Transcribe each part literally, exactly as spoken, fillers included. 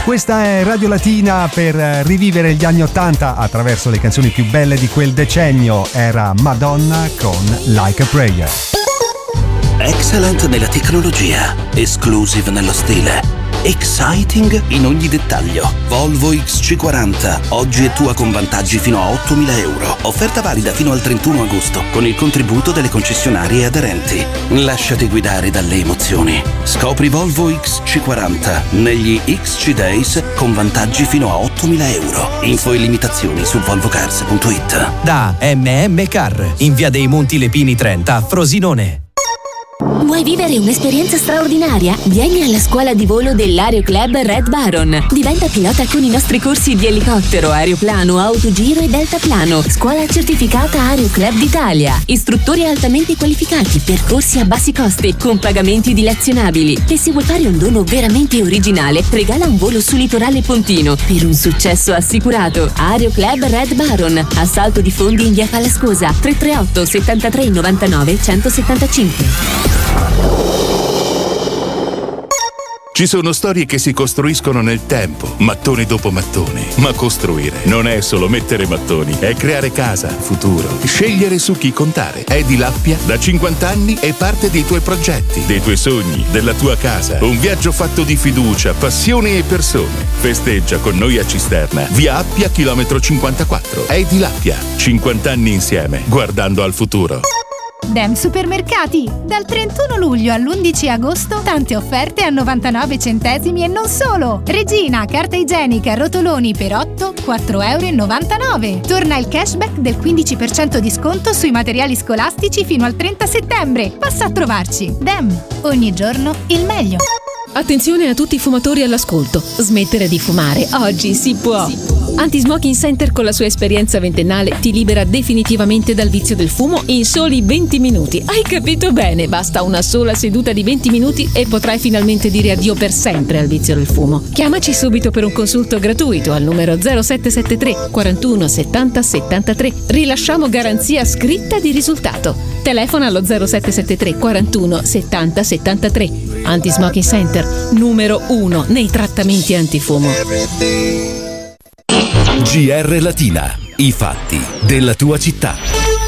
Questa è Radio Latina per rivivere gli anni ottanta attraverso le canzoni più belle di quel decennio. Era Madonna con Like a Prayer. Excellent nella tecnologia, exclusive nello stile, exciting in ogni dettaglio. Volvo X C quaranta, oggi è tua con vantaggi fino a ottomila euro. Offerta valida fino al trentuno agosto con il contributo delle concessionarie aderenti. Lasciati guidare dalle emozioni. Scopri Volvo X C quaranta negli X C Days con vantaggi fino a ottomila euro. Info e limitazioni su volvocars punto it. Da M M Car, in via dei Monti Lepini trenta, Frosinone. Vuoi vivere un'esperienza straordinaria? Vieni alla scuola di volo dell'Aero Club Red Baron. Diventa pilota con i nostri corsi di elicottero, aeroplano, autogiro e deltaplano. Scuola certificata Aero Club d'Italia. Istruttori altamente qualificati, percorsi a bassi costi, con pagamenti dilazionabili. E se vuoi fare un dono veramente originale, regala un volo su litorale pontino per un successo assicurato. Aero Club Red Baron. Assalto di fondi in via Falascosa. tre tre otto settantatré novantanove centosettantacinque. Ci sono storie che si costruiscono nel tempo, mattone dopo mattone. Ma costruire non è solo mettere mattoni, è creare casa, futuro, scegliere su chi contare. Edilappia da cinquanta anni è parte dei tuoi progetti, dei tuoi sogni, della tua casa. Un viaggio fatto di fiducia, passione e persone. Festeggia con noi a Cisterna, via Appia, chilometro cinquantaquattro. Edilappia, cinquanta anni insieme, guardando al futuro. Dem Supermercati! Dal trentuno luglio all'undici agosto tante offerte a novantanove centesimi e non solo! Regina, carta igienica, rotoloni per otto, quattro virgola novantanove euro. Torna il cashback del quindici per cento di sconto sui materiali scolastici fino al trenta settembre. Passa a trovarci! Dem, ogni giorno il meglio! Attenzione a tutti i fumatori all'ascolto. Smettere di fumare oggi si può. Anti-Smoking Center con la sua esperienza ventennale ti libera definitivamente dal vizio del fumo in soli venti minuti. Hai capito bene? Basta una sola seduta di venti minuti e potrai finalmente dire addio per sempre al vizio del fumo. Chiamaci subito per un consulto gratuito al numero zero sette sette tre quarantuno settanta settantatré. Rilasciamo garanzia scritta di risultato. Telefona allo zero sette sette tre quarantuno settanta settantatré. Anti-Smoking Center, numero uno nei trattamenti antifumo. G R Latina, i fatti della tua città.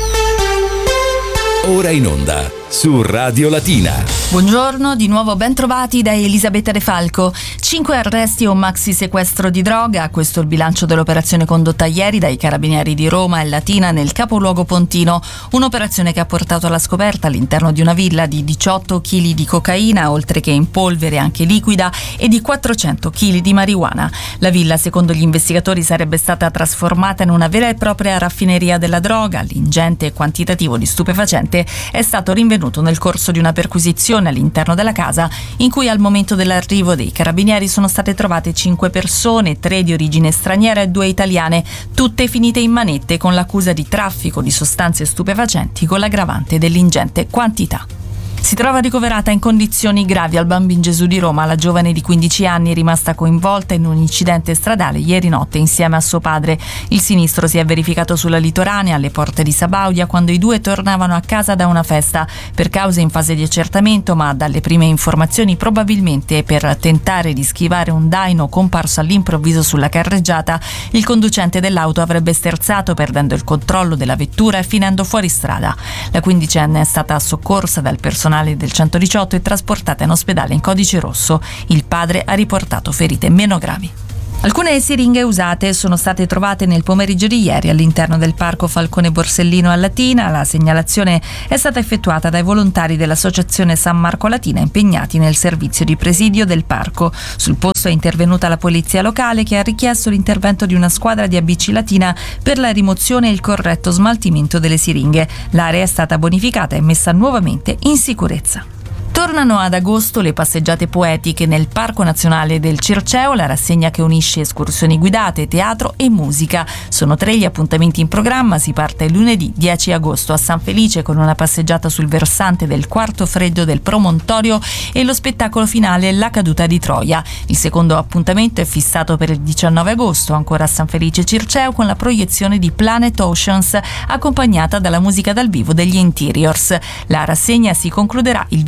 Ora in onda su Radio Latina. Buongiorno, di nuovo ben trovati da Elisabetta De Falco. Cinque arresti e un maxi sequestro di droga, questo è il bilancio dell'operazione condotta ieri dai carabinieri di Roma e Latina nel capoluogo pontino. Un'operazione che ha portato alla scoperta all'interno di una villa di diciotto chili di cocaina, oltre che in polvere anche liquida, e di quattrocento chili di marijuana. La villa, secondo gli investigatori, sarebbe stata trasformata in una vera e propria raffineria della droga. L'ingente quantitativo di stupefacente è stato rinvenuto nel corso di una perquisizione all'interno della casa, in cui al momento dell'arrivo dei carabinieri sono state trovate cinque persone, tre di origine straniera e due italiane, tutte finite in manette con l'accusa di traffico di sostanze stupefacenti con l'aggravante dell'ingente quantità. Si trova ricoverata in condizioni gravi al Bambin Gesù di Roma la giovane di quindici anni rimasta coinvolta in un incidente stradale ieri notte insieme a suo padre. Il sinistro si è verificato sulla litoranea alle porte di Sabaudia quando i due tornavano a casa da una festa. Per cause in fase di accertamento, ma dalle prime informazioni probabilmente per tentare di schivare un daino comparso all'improvviso sulla carreggiata, il conducente dell'auto avrebbe sterzato perdendo il controllo della vettura e finendo fuori strada. La quindicenne è stata soccorsa dal personale del centodiciotto e trasportata in ospedale in codice rosso. Il padre ha riportato ferite meno gravi. Alcune siringhe usate sono state trovate nel pomeriggio di ieri all'interno del parco Falcone Borsellino a Latina. La segnalazione è stata effettuata dai volontari dell'Associazione San Marco Latina impegnati nel servizio di presidio del parco. Sul posto è intervenuta la polizia locale che ha richiesto l'intervento di una squadra di A B C Latina per la rimozione e il corretto smaltimento delle siringhe. L'area è stata bonificata e messa nuovamente in sicurezza. Tornano ad agosto le passeggiate poetiche nel Parco Nazionale del Circeo, la rassegna che unisce escursioni guidate, teatro e musica. Sono tre gli appuntamenti in programma. Si parte lunedì dieci agosto a San Felice con una passeggiata sul versante del quarto freddo del promontorio e lo spettacolo finale La caduta di Troia. Il secondo appuntamento è fissato per il diciannove agosto, ancora a San Felice Circeo, con la proiezione di Planet Oceans accompagnata dalla musica dal vivo degli Interiors. La rassegna si concluderà il ventinove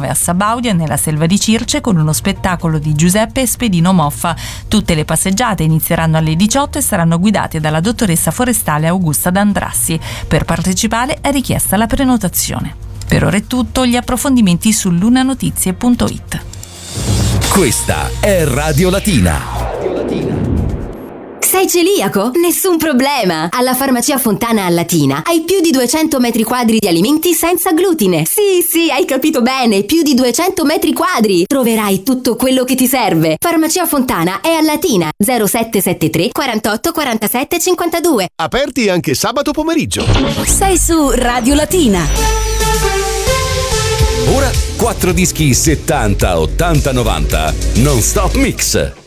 diciannove a Sabaudia nella selva di Circe con uno spettacolo di Giuseppe e Spedino Moffa. Tutte le passeggiate inizieranno alle diciotto e saranno guidate dalla dottoressa forestale Augusta D'Andrassi. Per partecipare è richiesta la prenotazione. Per ora è tutto, gli approfondimenti su lunanotizie punto it. Questa è Radio Latina. Sei celiaco? Nessun problema! Alla Farmacia Fontana a Latina hai più di duecento metri quadri di alimenti senza glutine. Sì, sì, hai capito bene, più di duecento metri quadri. Troverai tutto quello che ti serve. Farmacia Fontana è a Latina, zero sette sette tre quarantotto quarantasette cinquantadue. Aperti anche sabato pomeriggio. Sei su Radio Latina. Ora quattro dischi settanta, ottanta, novanta non stop mix.